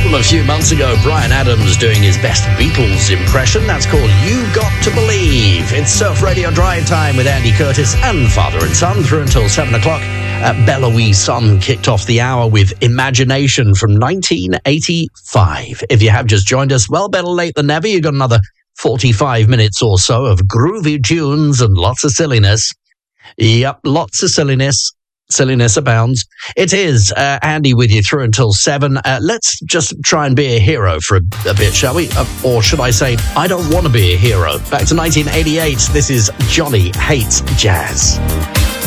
A few months ago, Bryan Adams doing his best Beatles impression. That's called You Got to Believe. It's Surf Radio Drive Time with Andy Curtis and Father and Son through until 7 o'clock. Bellowee Sun kicked off the hour with Imagination from 1985. If you have just joined us, well, better late than never. You've got another 45 minutes or so of groovy tunes and lots of silliness. Yep, lots of silliness. Silliness abounds. It is Andy with you through until 7. Let's just try and be a hero for a bit, shall we? Or should I say, I don't want to be a hero. Back to 1988. This is Johnny Hates Jazz.